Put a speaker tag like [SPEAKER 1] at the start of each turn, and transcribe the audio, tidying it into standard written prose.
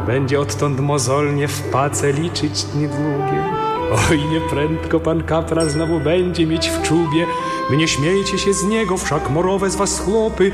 [SPEAKER 1] będzie odtąd mozolnie w pace liczyć niedługie. Oj, nieprędko pan kapral znowu będzie mieć w czubie. Wy nie śmiejcie się z niego, wszak morowe z was chłopy,